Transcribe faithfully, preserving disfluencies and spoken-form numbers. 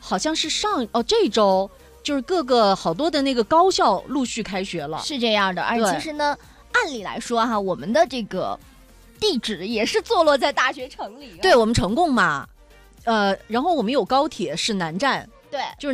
好像是上哦这周就是各个好多的那个高校陆续开学了， 是这样的。而其实呢，按理来说哈，我们的这个地址也是坐落在大学城里。 对，我们成贡嘛，呃，然后我们有高铁是南站， 对， 就是。